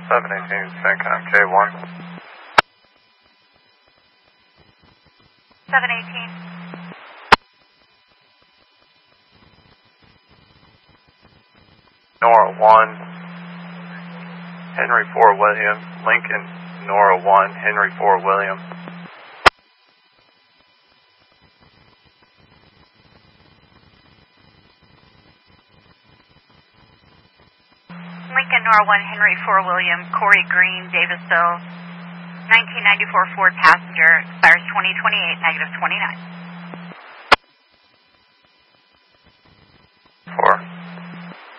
718 CENTCOM K1. 718. Nora 1, Henry 4 William, Lincoln, Nora 1, Henry 4 William. Lincoln, Nora 1, Henry 4 William, Corey Green, Davisville, 1994 Ford passenger, expires 2028, -29.